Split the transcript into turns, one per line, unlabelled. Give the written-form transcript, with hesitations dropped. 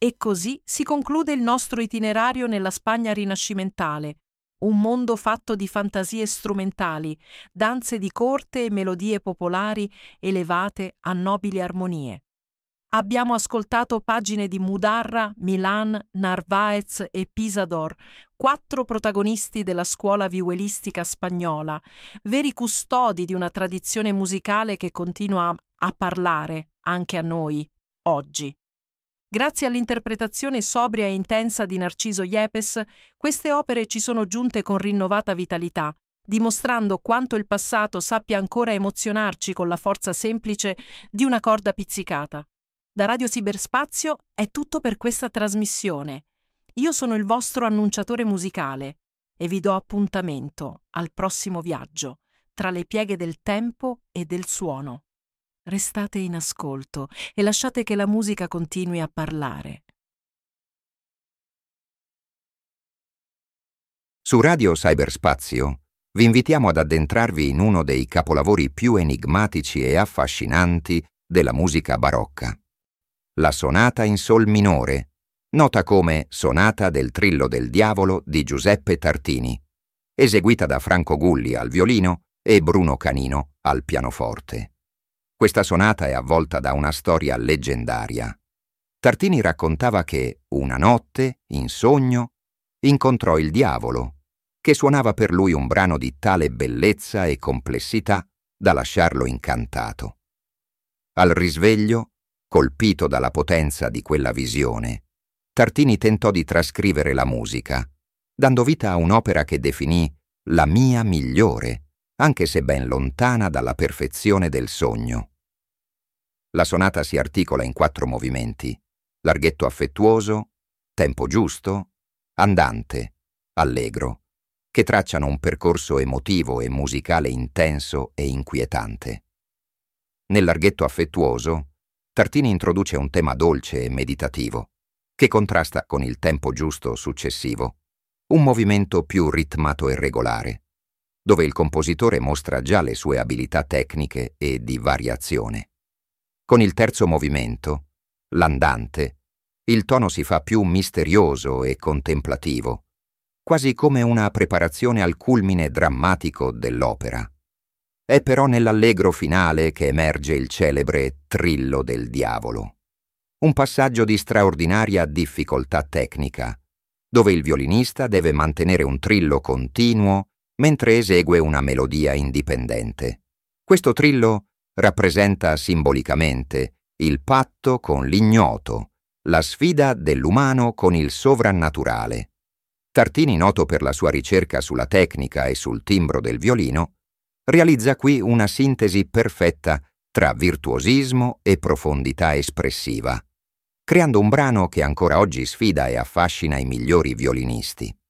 E così si conclude il nostro itinerario nella Spagna rinascimentale, un mondo fatto di fantasie strumentali, danze di corte e melodie popolari elevate a nobili armonie. Abbiamo ascoltato pagine di Mudarra, Milan, Narváez e Pisador, 4 protagonisti della scuola viuelistica spagnola, veri custodi di una tradizione musicale che continua a parlare anche a noi, oggi. Grazie all'interpretazione sobria e intensa di Narciso Yepes, queste opere ci sono giunte con rinnovata vitalità, dimostrando quanto il passato sappia ancora emozionarci con la forza semplice di una corda pizzicata. Da Radio Cyberspazio è tutto per questa trasmissione. Io sono il vostro annunciatore musicale e vi do appuntamento al prossimo viaggio tra le pieghe del tempo e del suono. Restate in ascolto e lasciate che la musica continui a parlare.
Su Radio Cyberspazio vi invitiamo ad addentrarvi in uno dei capolavori più enigmatici e affascinanti della musica barocca. La sonata in sol minore, nota come Sonata del Trillo del Diavolo di Giuseppe Tartini, eseguita da Franco Gulli al violino e Bruno Canino al pianoforte. Questa sonata è avvolta da una storia leggendaria. Tartini raccontava che, una notte, in sogno, incontrò il diavolo, che suonava per lui un brano di tale bellezza e complessità da lasciarlo incantato. Al risveglio, colpito dalla potenza di quella visione, Tartini tentò di trascrivere la musica, dando vita a un'opera che definì la mia migliore, anche se ben lontana dalla perfezione del sogno. La sonata si articola in 4 movimenti: larghetto affettuoso, tempo giusto, andante, allegro, che tracciano un percorso emotivo e musicale intenso e inquietante. Nel larghetto affettuoso, Tartini introduce un tema dolce e meditativo, che contrasta con il tempo giusto successivo, un movimento più ritmato e regolare, dove il compositore mostra già le sue abilità tecniche e di variazione. Con il terzo movimento, l'andante, il tono si fa più misterioso e contemplativo, quasi come una preparazione al culmine drammatico dell'opera. È però nell'allegro finale che emerge il celebre Trillo del Diavolo, un passaggio di straordinaria difficoltà tecnica, dove il violinista deve mantenere un trillo continuo mentre esegue una melodia indipendente. Questo trillo rappresenta simbolicamente il patto con l'ignoto, la sfida dell'umano con il sovrannaturale. Tartini, noto per la sua ricerca sulla tecnica e sul timbro del violino, realizza qui una sintesi perfetta tra virtuosismo e profondità espressiva, creando un brano che ancora oggi sfida e affascina i migliori violinisti.